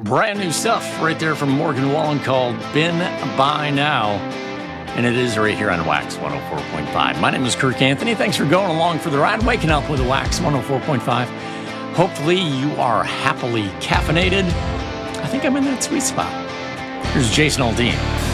Brand new stuff right there from Morgan Wallen called Been By Now. And it is right here on Wax 104.5. My name is Kirk Anthony. Thanks for going along for the ride, waking up with Wax 104.5. Hopefully you are happily caffeinated. I think I'm in that sweet spot. Here's Jason Aldean.